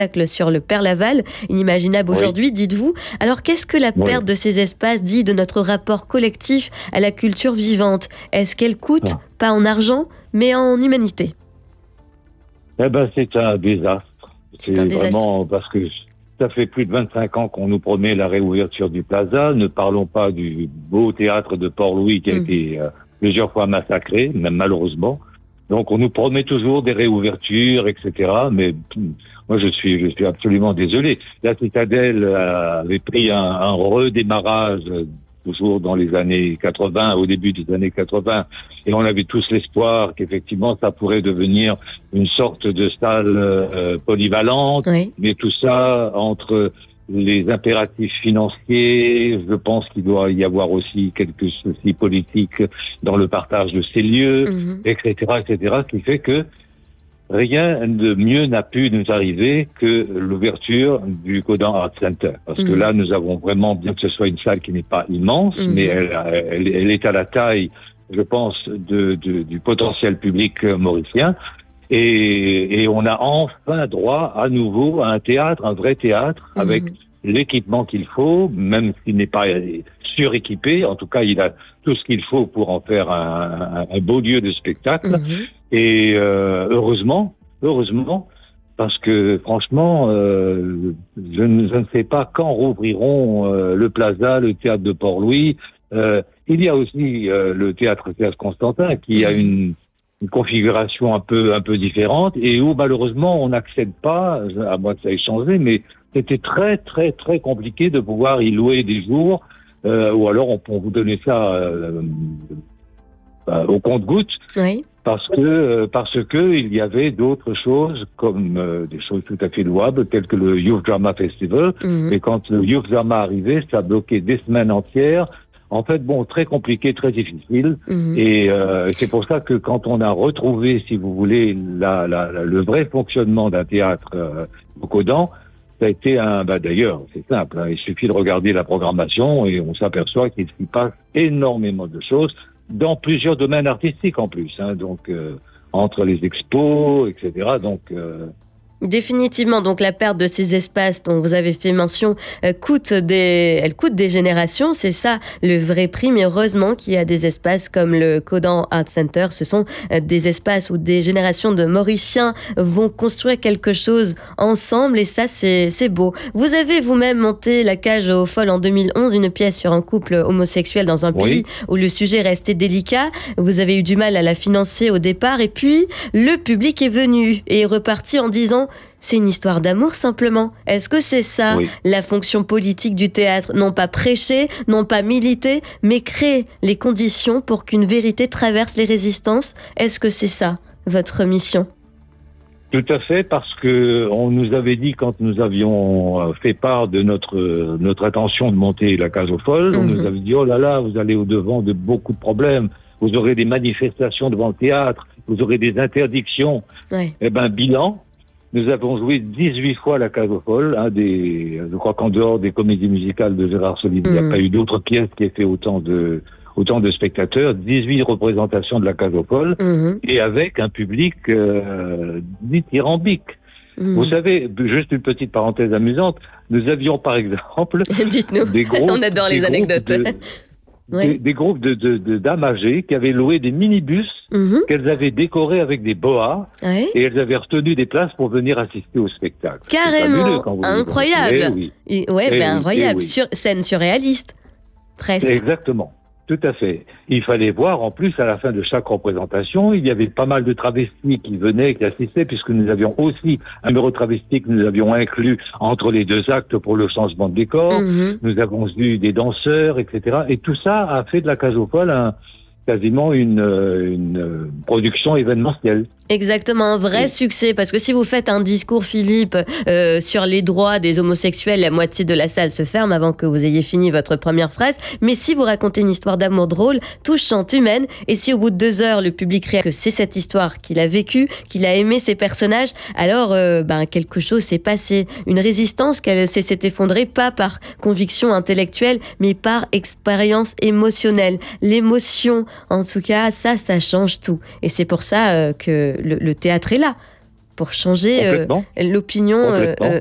sur le Père Laval, inimaginable aujourd'hui, dites-vous. Alors, qu'est-ce que la perte de ces espaces dit de notre rapport collectif à la culture vivante ? Est-ce qu'elle coûte, pas en argent, mais en humanité ? Eh ben, c'est un désastre. C'est vraiment parce que ça fait plus de 25 ans qu'on nous promet la réouverture du Plaza. Ne parlons pas du beau théâtre de Port-Louis qui a été plusieurs fois massacré, même malheureusement. Donc, on nous promet toujours des réouvertures, etc. Mais moi, je suis absolument désolé. La Citadelle avait pris un redémarrage toujours dans les années 80, au début des années 80, et on avait tous l'espoir qu'effectivement ça pourrait devenir une sorte de salle polyvalente, mais tout ça entre les impératifs financiers, je pense qu'il doit y avoir aussi quelques soucis politiques dans le partage de ces lieux, etc., ce qui fait que rien de mieux n'a pu nous arriver que l'ouverture du Codan Art Center. Parce que là, nous avons vraiment, bien que ce soit une salle qui n'est pas immense, mais elle est à la taille, je pense, du potentiel public mauricien. Et on a enfin droit à nouveau à un théâtre, un vrai théâtre, avec l'équipement qu'il faut, même s'il n'est pas suréquipé. En tout cas, il a tout ce qu'il faut pour en faire un beau lieu de spectacle. Et heureusement, parce que franchement, je ne sais pas quand rouvriront le Plaza, le théâtre de Port-Louis. Il y a aussi le théâtre Constantin qui a une configuration un peu différente et où malheureusement on n'accède pas, à moins que ça ait changé, mais c'était très très très compliqué de pouvoir y louer des jours, ou alors on peut vous donner ça au compte-gouttes. Parce que il y avait d'autres choses comme des choses tout à fait louables telles que le Youth Drama Festival. Et quand le Youth Drama arrivait, ça bloquait des semaines entières. En fait, très compliqué, très difficile. Et c'est pour ça que quand on a retrouvé, si vous voulez, le vrai fonctionnement d'un théâtre au Codan, ça a été d'ailleurs, c'est simple, il suffit de regarder la programmation et on s'aperçoit qu'il s'y passe énormément de choses dans plusieurs domaines artistiques en plus, entre les expos, etc. Définitivement, donc la perte de ces espaces dont vous avez fait mention coûte des générations, c'est ça le vrai prix, mais heureusement qu'il y a des espaces comme le Codan Art Center, ce sont des espaces où des générations de Mauriciens vont construire quelque chose ensemble et ça c'est beau. Vous avez vous-même monté La Cage aux Folles en 2011, une pièce sur un couple homosexuel dans un pays où le sujet restait délicat, vous avez eu du mal à la financer au départ et puis le public est venu et est reparti en disant c'est une histoire d'amour simplement. Est-ce que c'est ça la fonction politique du théâtre ? Non pas prêcher, non pas militer, mais créer les conditions pour qu'une vérité traverse les résistances. Est-ce que c'est ça votre mission ? Tout à fait, parce que on nous avait dit quand nous avions fait part de notre intention de monter La Cage aux Folles, on nous avait dit oh là là, vous allez au-devant de beaucoup de problèmes. Vous aurez des manifestations devant le théâtre, vous aurez des interdictions. Bilan. Nous avons joué 18 fois La Cage aux Folles, je crois qu'en dehors des comédies musicales de Gérard Solide, il n'y a pas eu d'autres pièces qui aient fait autant de spectateurs, 18 représentations de La Cage aux Folles, et avec un public dithyrambique. Vous savez, juste une petite parenthèse amusante, nous avions par exemple Dites-nous, des groupes, on adore les anecdotes. Des groupes de dames âgées qui avaient loué des minibus qu'elles avaient décorés avec des boas et elles avaient retenu des places pour venir assister au spectacle. Carrément, incroyable. Incroyable, scène surréaliste, presque. Exactement. Tout à fait. Il fallait voir, en plus, à la fin de chaque représentation, il y avait pas mal de travestis qui venaient, qui assistaient, puisque nous avions aussi un numéro travesti que nous avions inclus entre les deux actes pour le changement de décor. Nous avons eu des danseurs, etc. Et tout ça a fait de La Cage aux Folles quasiment une production événementielle. Exactement, un vrai succès, parce que si vous faites un discours, Philippe, sur les droits des homosexuels, la moitié de la salle se ferme avant que vous ayez fini votre première phrase, mais si vous racontez une histoire d'amour drôle, touchante, humaine, et si au bout de 2 heures, le public réalise que c'est cette histoire qu'il a vécue, qu'il a aimé ces personnages, alors quelque chose s'est passé, une résistance qu'elle s'est effondrée, pas par conviction intellectuelle, mais par expérience émotionnelle. L'émotion, en tout cas, ça change tout, et c'est pour ça que le théâtre est là. pour changer l'opinion